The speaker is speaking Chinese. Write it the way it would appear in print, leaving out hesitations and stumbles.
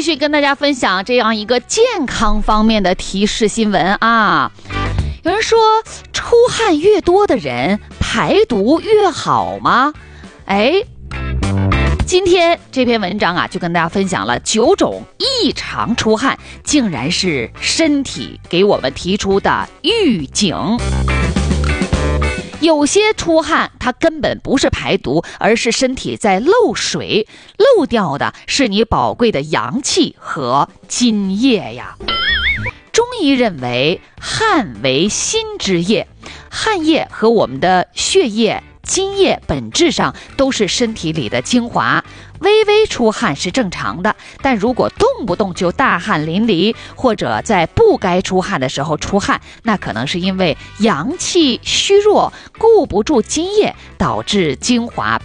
续跟大家分享这样一个健康方面的提示新闻啊。有人说出汗越多的人排毒越好吗？今天这篇文章啊，就跟大家分享了9种异常出汗竟然是身体给我们提出的预警。有些出汗它根本不是排毒，而是身体在漏水，漏掉的是你宝贵的阳气和津液呀。中医认为汗为心之液，汗液和我们的血液、津液本质上都是身体里的精华，微微出汗是正常的，但如果动不动就大汗淋漓，或者在不该出汗的时候出汗，那可能是因为阳气虚弱，顾不住津液，导致精华